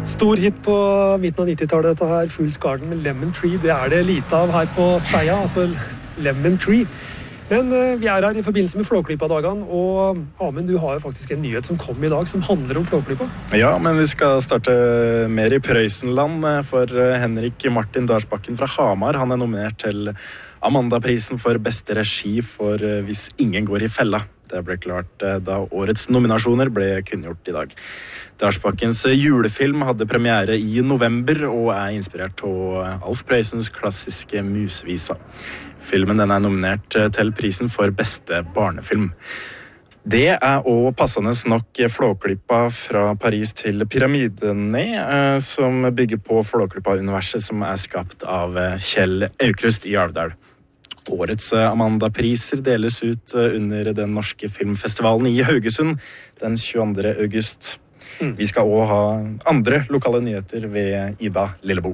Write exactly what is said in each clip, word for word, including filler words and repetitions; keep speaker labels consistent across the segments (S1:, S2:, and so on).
S1: Stor hit på midten av nittitallet, dette her, Fool's Garden med Lemon Tree. Det er det lite av her på Steia, altså Lemon Tree. Men uh, vi er her i forbindelse med Flåklypa-dagene, og Amund, du har jo faktisk en nyhet som kom i dag, som handler om Flåklypa.
S2: Ja, men vi skal starte mer i Prøysenland, for Henrik Martin Darsbakken fra Hamar. Han er nominert til Amandaprisen for beste regi for Hvis ingen går i fella. Det ble klart da årets nominasjoner ble kunngjort i dag. Darsbakkens julefilm hadde premiere i november og er inspirert av Alf Prøysens klassiske Musvisa. Filmen den er nominert til prisen for beste barnefilm. Det er også passende nok Flåklypa fra Paris til Pyramidene, som bygger på Flåklypa-universet som er skapt av Kjell Aukrust i Alvdal. Årets Amanda-priser deles ut under den norske filmfestivalen i Haugesund den tjueandre august. Mm. Vi skal også ha andre lokale nyheter ved Ida Lillebo.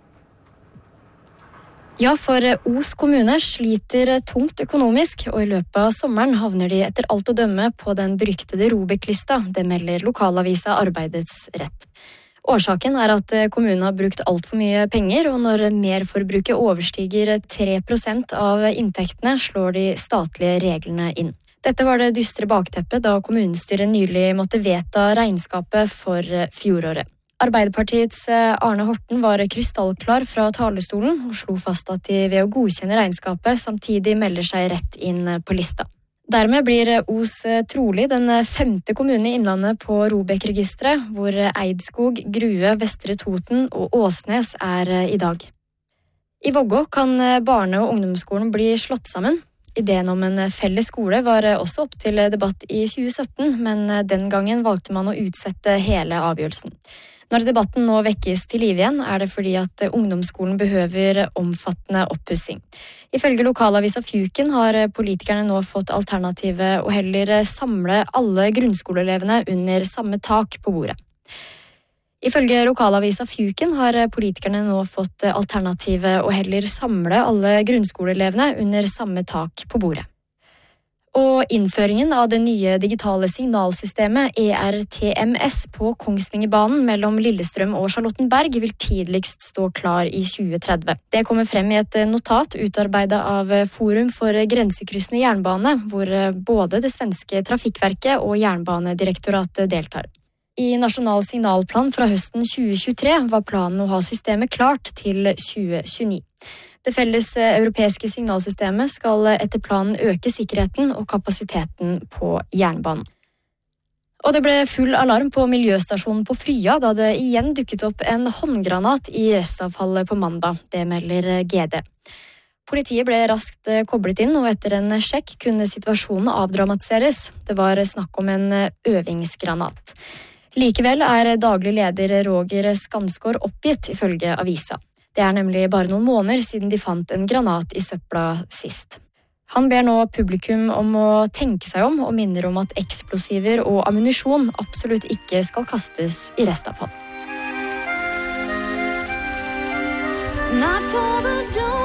S3: Ja, for Os kommune sliter tungt økonomisk, og i løpet av sommeren havner de etter alt å dømme på den beryktede Robek-lista. Det melder lokalavisa Arbeidets Rett. Årsaken er at kommunen har brukt alt for mye penger, og når merforbruket overstiger tre prosent av inntektene, slår de statlige reglene inn. Dette var det dystre bakteppet da kommunestyret nylig måtte vedta regnskapet for fjoråret. Arbeiderpartiets Arne Horten var krystallklar fra talerstolen og slo fast at de ved å godkjenne regnskapet samtidig melder seg rett inn på lista. Dermed blir Os trolig den femte kommunen i Innlandet på Robek-registret, hvor Eidskog, Grue, Vestre Toten og Åsnes er i dag. I Vågå kan barne- og ungdomsskolen bli slått sammen. Ideen om en felles skole var også opp til debatt i tjue sytten, men den gangen valgte man å utsette hele avgjørelsen. Når debatten nå vekkes til liv igjen, er det fordi at ungdomsskolen behøver omfattende oppussing. Ifølge lokalavisa Fjuken har politikerne nå fått alternativet å heller samle alle grunnskoleelevene under samme tak på bordet. Ifølge lokalavisa Fjuken har politikerne nå fått alternativet å heller samle alle grunnskoleelevene under samme tak på bordet. Og innføringen av det nye digitale signalsystemet E R T M S på Kongsvingerbanen mellom Lillestrøm og Charlottenberg vil tidligst stå klar i tjue tretti. Det kommer frem i et notat utarbeidet av Forum for grensekryssende jernbane, hvor både det svenske Trafikkverket og Jernbanedirektoratet deltar. I Nasjonal signalplan fra høsten tjue tjuetre var planen å ha systemet klart til tjue tjueni. Det felles europeiske signalsystemet skal etter planen øke sikkerheten og kapasiteten på jernbanen. Og det ble full alarm på miljøstasjonen på Frya da det igjen dukket opp en håndgranat i restavfallet på mandag. Det melder G D. Politiet ble raskt koblet inn, og etter en sjekk kunne situasjonen avdramatiseres. Det var snakk om en øvingsgranat. Likevel er daglig leder Roger Skansgård oppgitt, ifølge avisa. Det er nemlig bare noen måneder siden de fant en granat i søpla sist. Han ber nå publikum om å tenke seg om, og minner om at eksplosiver og ammunisjon absolutt ikke skal kastes i restavfall. Not for the